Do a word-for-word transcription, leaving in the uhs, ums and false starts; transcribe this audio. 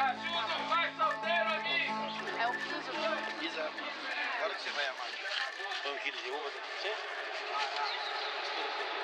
Ajuda o pai solteiro, amigo! É o piso. Exato. Agora que você vai amar. Põe um quilo de uva, você?